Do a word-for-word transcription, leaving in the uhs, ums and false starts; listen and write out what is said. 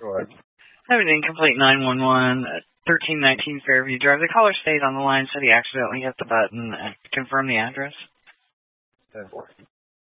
Go ahead. I have an incomplete nine one one, thirteen nineteen Fairview Drive. The caller stayed on the line, said he accidentally hit the button. Uh, confirm the address. ten four.